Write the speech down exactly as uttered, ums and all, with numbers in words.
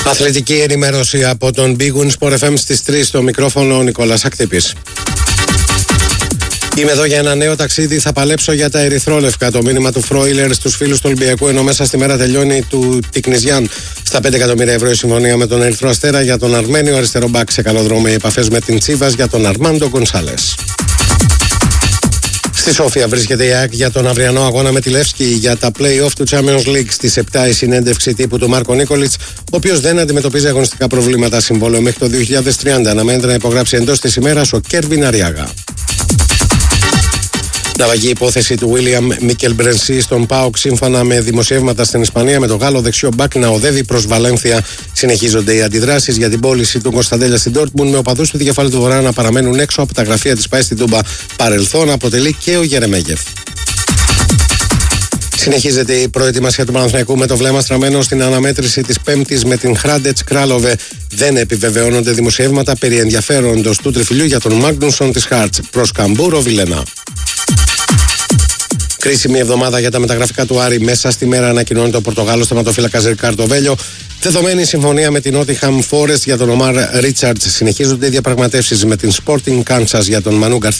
Αθλητική ενημέρωση από τον Big Win Sport εφ εμ στις τρεις, στο μικρόφωνο ο Νικόλας Ακτύπης. Είμαι εδώ για ένα νέο ταξίδι, θα παλέψω για τα ερυθρόλευκα. Το μήνυμα του Φρόιλερ στους φίλους του Ολυμπιακού, ενώ μέσα στη μέρα τελειώνει του Τικνιζιάν. Στα πέντε εκατομμύρια ευρώ η συμφωνία με τον Ερυθρό Αστέρα για τον Αρμένιο αριστερό μπακ. Σε καλό δρόμο οι επαφές με την Τσίβας για τον Αρμάντο Γκονσάλες. Στη Σόφια βρίσκεται η ΑΕΚ για τον αυριανό αγώνα με τη Λεύσκη για τα play-off του Champions League. Στις επτά η συνέντευξη τύπου του Μάρκο Νίκολιτς, ο οποίος δεν αντιμετωπίζει αγωνιστικά προβλήματα. Συμβόλαιο μέχρι το δύο χιλιάδες τριάντα. Αναμένεται να υπογράψει εντός της ημέρας ο Κέρβιν Αριάγα. Ναυαγή υπόθεση του Βίλιαμ Μίκελ Μπρενσί στον ΠΑΟΚ. Σύμφωνα με δημοσιεύματα στην Ισπανία, με το Γάλλο δεξιό μπακ να οδεύει προς Βαλένθια. Συνεχίζονται οι αντιδράσεις για την πώληση του Κωνσταντέλια στην Ντόρτμουντ, με οπαδούς του δικεφάλου του Βορρά να παραμένουν έξω από τα γραφεία της ΠΑΕ στην Τούμπα. Παρελθόν αποτελεί και ο Γερεμέγεφ. Συνεχίζεται η προετοιμασία του Παναθηναϊκού με το βλέμμα στραμμένο στην αναμέτρηση της Πέμπτης με την Χράντετς Κράλοβε. Δεν επιβεβαιώνονται δημοσιεύματα περί ενδιαφέροντος του τριφυλιού για τον Μάγνουσον της Χάρτς προς Καμπούρο Βιλενά. Κρίσιμη εβδομάδα για τα μεταγραφικά του Άρη. Μέσα στη μέρα ανακοινώνει το Πορτογάλο τερματοφύλακας Ρικάρντο Βέλιο. Δεδομένη η συμφωνία με την Νότιχαμ Φόρεστ για τον Ομάρ Ρίτσαρτς. Συνεχίζονται οι διαπραγματεύσεις με την Sporting Kansas για τον Μανού Γκαρθία.